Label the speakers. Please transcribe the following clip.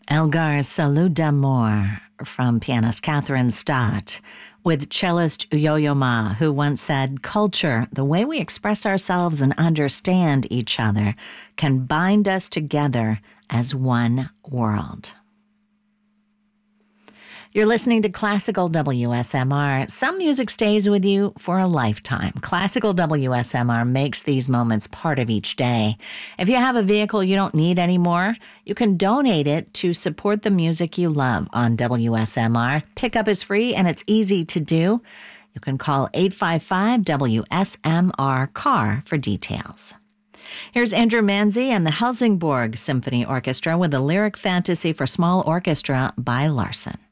Speaker 1: Elgar Salud d'Amour from pianist Catherine Stott with cellist Yo-Yo Ma, who once said, "Culture, the way we express ourselves and understand each other, can bind us together as one world." You're listening to Classical WSMR. Some music stays with you for a lifetime. Classical WSMR makes these moments part of each day. If you have a vehicle you don't need anymore, you can donate it to support the music you love on WSMR. Pickup is free and it's easy to do. You can call 855-WSMR-CAR for details. Here's Andrew Manzi and the Helsingborg Symphony Orchestra with a lyric fantasy for small orchestra by Larson.